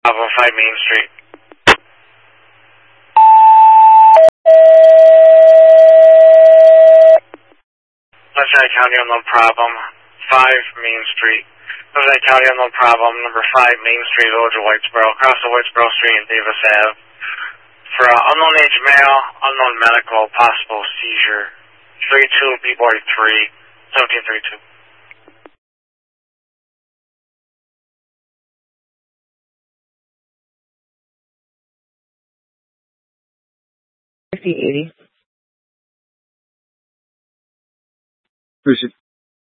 5 Main Street. Sunshine County, no problem. 5 Main Street. Sunshine County, no problem. Number 5 Main Street, Village of Whitesboro. Across the Whitesboro Street and Davis Ave. For unknown age male, unknown medical, possible seizure. 32, B-Boy 3, 1732. 5080.